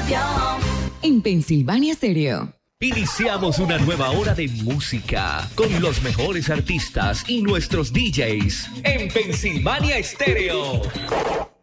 En Pensilvania Stereo. Iniciamos una nueva hora de música con los mejores artistas y nuestros DJs en Pensilvania Stereo.